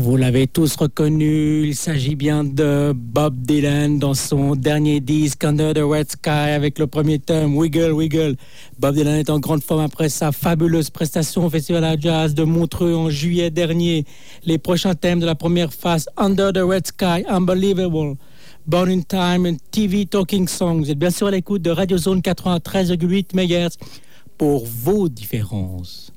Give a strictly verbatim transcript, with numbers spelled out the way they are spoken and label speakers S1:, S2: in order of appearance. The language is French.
S1: Vous l'avez tous reconnu, il s'agit bien de Bob Dylan dans son dernier disque Under the Red Sky avec le premier thème Wiggle Wiggle. Bob Dylan est en grande forme après sa fabuleuse prestation au Festival à Jazz de Montreux en juillet dernier. Les prochains thèmes de la première phase Under the Red Sky, Unbelievable, Born in Time and T V Talking Songs. Et bien sûr à l'écoute de Radio Zone quatre-vingt-treize virgule huit mégahertz pour vos différences.